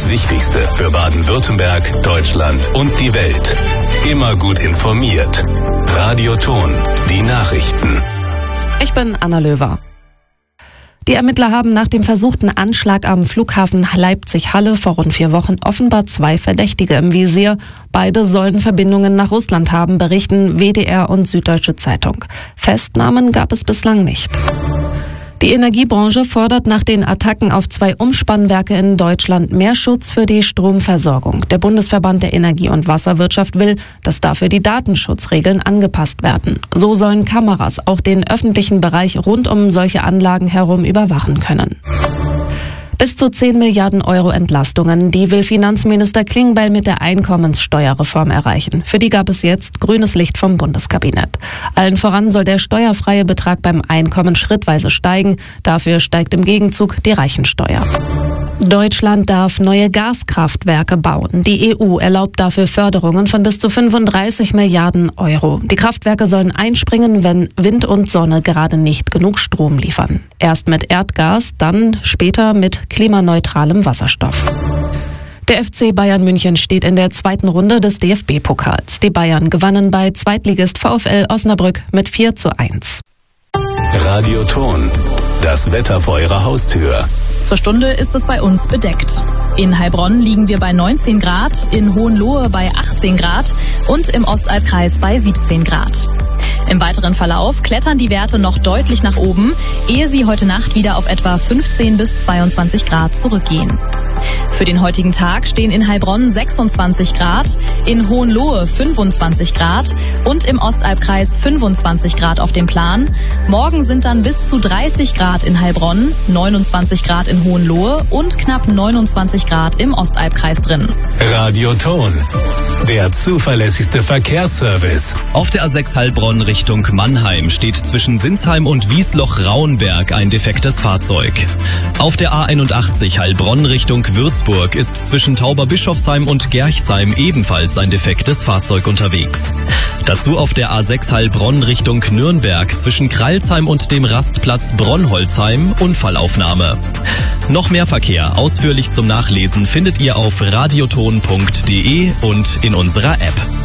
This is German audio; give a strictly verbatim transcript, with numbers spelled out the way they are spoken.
das Wichtigste für Baden-Württemberg, Deutschland und die Welt. Immer gut informiert. Radio Ton, die Nachrichten. Ich bin Anna Löwer. Die Ermittler haben nach dem versuchten Anschlag am Flughafen Leipzig-Halle vor rund vier Wochen offenbar zwei Verdächtige im Visier. Beide sollen Verbindungen nach Russland haben, berichten W D R und Süddeutsche Zeitung. Festnahmen gab es bislang nicht. Die Energiebranche fordert nach den Attacken auf zwei Umspannwerke in Deutschland mehr Schutz für die Stromversorgung. Der Bundesverband der Energie- und Wasserwirtschaft will, dass dafür die Datenschutzregeln angepasst werden. So sollen Kameras auch den öffentlichen Bereich rund um solche Anlagen herum überwachen können. Bis zu zehn Milliarden Euro Entlastungen, die will Finanzminister Klingbeil mit der Einkommenssteuerreform erreichen. Für die gab es jetzt grünes Licht vom Bundeskabinett. Allen voran soll der steuerfreie Betrag beim Einkommen schrittweise steigen. Dafür steigt im Gegenzug die Reichensteuer. Deutschland darf neue Gaskraftwerke bauen. Die E U erlaubt dafür Förderungen von bis zu fünfunddreißig Milliarden Euro. Die Kraftwerke sollen einspringen, wenn Wind und Sonne gerade nicht genug Strom liefern. Erst mit Erdgas, dann später mit klimaneutralem Wasserstoff. Der F C Bayern München steht in der zweiten Runde des D F B-Pokals. Die Bayern gewannen bei Zweitligist VfL Osnabrück mit vier zu eins. Radio Ton, das Wetter vor Ihrer Haustür. Zur Stunde ist es bei uns bedeckt. In Heilbronn liegen wir bei neunzehn Grad, in Hohenlohe bei achtzehn Grad und im Ostalbkreis bei siebzehn Grad. Im weiteren Verlauf klettern die Werte noch deutlich nach oben, ehe sie heute Nacht wieder auf etwa fünfzehn bis zweiundzwanzig Grad zurückgehen. Für den heutigen Tag stehen in Heilbronn sechsundzwanzig Grad, in Hohenlohe fünfundzwanzig Grad und im Ostalbkreis fünfundzwanzig Grad auf dem Plan. Morgen sind dann bis zu dreißig Grad in Heilbronn, neunundzwanzig Grad in Hohenlohe und knapp neunundzwanzig Grad im Ostalbkreis drin. Radio Ton, der zuverlässigste Verkehrsservice. Auf der A sechs Heilbronn Richtung Mannheim steht zwischen Sinsheim und Wiesloch-Rauenberg ein defektes Fahrzeug. Auf der A einundachtzig Heilbronn Richtung Würzburg ist zwischen Tauberbischofsheim und Gerchsheim ebenfalls ein defektes Fahrzeug unterwegs. Dazu auf der A sechs Heilbronn Richtung Nürnberg zwischen Kralsheim und dem Rastplatz Bronholzheim Unfallaufnahme. Noch mehr Verkehr ausführlich zum Nachlesen findet ihr auf radioton punkt de und in unserer App.